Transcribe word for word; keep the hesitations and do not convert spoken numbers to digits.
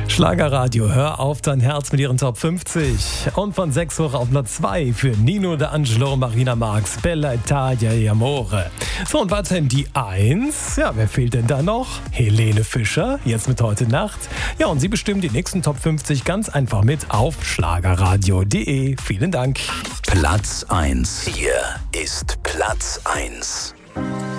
Schlagerradio, hör auf dein Herz mit ihren Top fünfzig. Und von sechs hoch auf Platz zwei für Nino D'Angelo, Marina Marx, Bella Italia e Amore. So, und weiterhin die eins. Ja, wer fehlt denn da noch? Helene Fischer, jetzt mit Heute Nacht. Ja, und sie bestimmt die nächsten Top fünfzig ganz einfach mit auf schlagerradio punkt de. Vielen Dank. Platz eins. Hier ist Platz eins.